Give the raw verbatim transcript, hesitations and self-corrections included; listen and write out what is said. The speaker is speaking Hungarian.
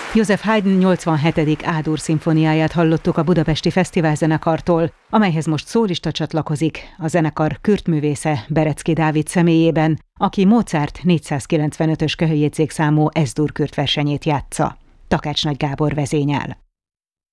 József Haydn nyolcvanhetedik A-dur szimfóniáját hallottuk a Budapesti Fesztiválzenekartól, amelyhez most szólista csatlakozik, a zenekar kürtművésze Berecki Dávid személyében, aki Mozart négyszázkilencvenötös köhöjjegyzékszámú Es-dur kürtversenyét játsza. Takács Nagy Gábor vezényel.